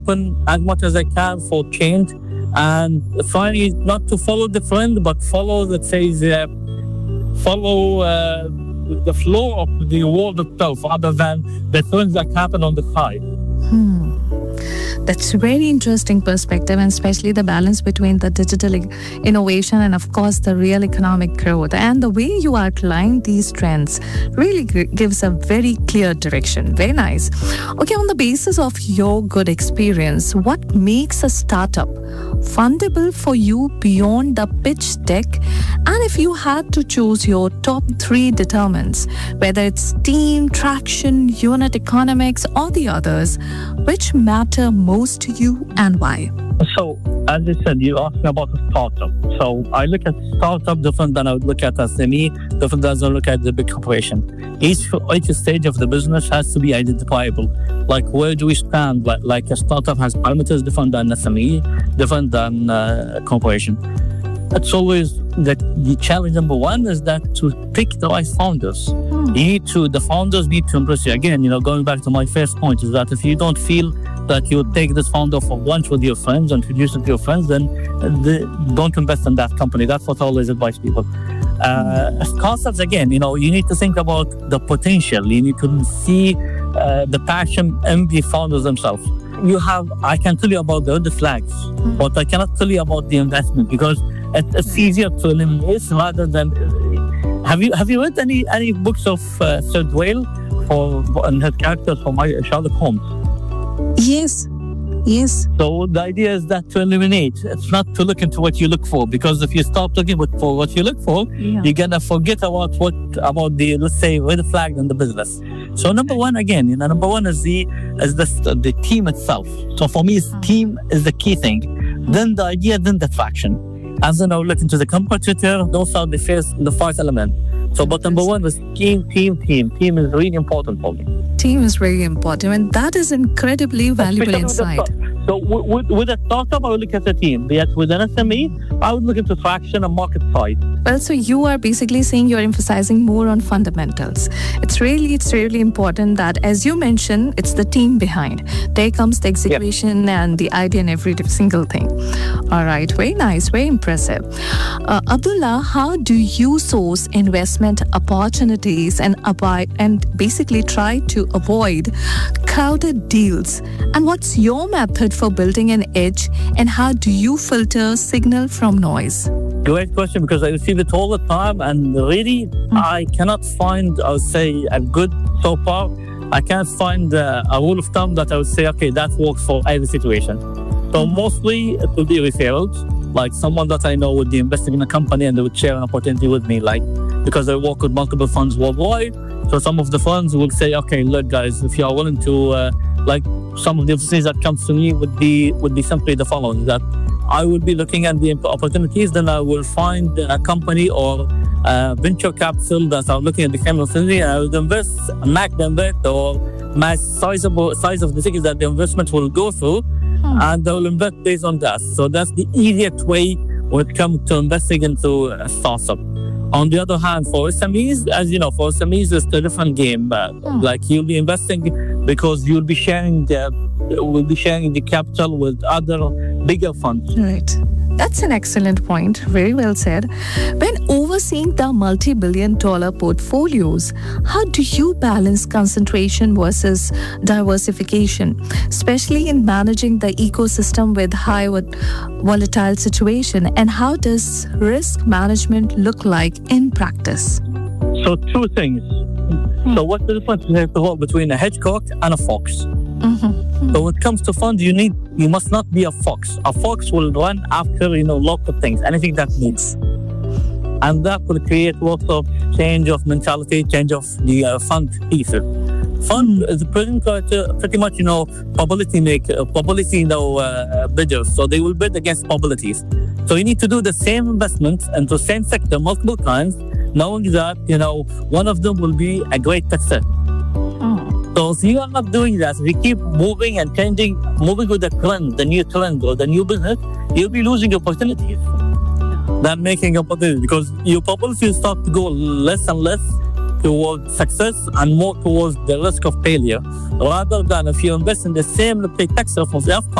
open as much as I can for change, and finally not to follow the trend, but follow, let's say, follow the flow of the world itself, rather than the trends that happen on the side. That's a very interesting perspective, and especially the balance between the digital innovation and, of course, the real economic growth. And the way you outline these trends really gives a very clear direction. Very nice. Okay, on the basis of your good experience, what makes a startup fundable for you beyond the pitch deck? And if you had to choose your top 3 determinants, whether it's team, traction, unit economics, or the others, which matter most to you and why? So, as I said, you asked me about a startup. So, I look at startup different than I would look at SME, different than I look at the big corporation. Each stage of the business has to be identifiable. Like, where do we stand? Like a startup has parameters different than SME, different than a corporation. It's always the challenge number one is that to pick the right founders. The founders need to impress you. Again, going back to my first point is that if you don't feel that you take this founder for lunch with your friends, introduce it to your friends, then don't invest in that company. That's what I always advise people. Concepts, again, you need to think about the potential. You need to see the passion in the founders themselves. I can tell you about the flags, but I cannot tell you about the investment, because it's easier to eliminate rather than. Have you read any books of Sir Dwayne and his characters from Sherlock Holmes? Yes. So the idea is that to eliminate. It's not to look into what you look for, because if you stop looking for what you look for, you're gonna forget about the, let's say, red flag in the business. So number one, again, number one is the team itself. So for me, team is the key thing. Then the idea, then the traction. As I now look into the competitor, those are the first element. So, but number one was team. Team is really important for me. Team is very important, and that is incredibly valuable insight. So with a startup, I would look at the team. Yet with an SME, I would look into traction and market size. Well, so you are basically saying you're emphasizing more on fundamentals. It's really important that, as you mentioned, it's the team behind. There comes the execution and the idea and every single thing. All right, very nice, very impressive. Abdullah, how do you source investment opportunities and basically try to avoid crowded deals? And what's your method for building an edge, and how do you filter signal from noise? Great question, because I receive it all the time, and really I cannot find, I would say, a good so far. I can't find a rule of thumb that I would say, okay, that works for every situation. So mostly it will be referrals, like someone that I know would be investing in a company and they would share an opportunity with me, like, because I work with multiple funds worldwide. So some of the funds will say, okay, look guys, if you are willing to, like some of the opportunities that comes to me would be simply the following, that I will be looking at the opportunities, then I will find a company or venture capital that are looking at the same opportunity, and I will invest, match the invest, or match size of the tickets that the investment will go through, and I will invest based on that. So that's the easiest way when it comes to investing into a startup. On the other hand, for SMEs, as you know, for SMEs, it's a different game. Like you'll be investing because you'll be sharing the capital with other bigger funds. Right. That's an excellent point. Very well said. When overseeing the multi-billion-dollar portfolios, how do you balance concentration versus diversification, especially in managing the ecosystem with high volatile situation? And how does risk management look like in practice? So two things. So what's the difference between a hedgehog and a fox? So when it comes to funds, you must not be a fox. A fox will run after, lots of things, anything that moves. And that will create lots of change of mentality, change of the fund pieces. Fund is pretty much, probability bidders. So they will bid against probabilities. So you need to do the same investment into the same sector multiple times, knowing that, one of them will be a great success. So if you are not doing that, if you keep moving and changing, moving with the trend, the new trend or the new business, you'll be losing opportunities than making opportunities, because your probability will start to go less and less towards success and more towards the risk of failure, rather than if you invest in the same, let's say, tax reforms,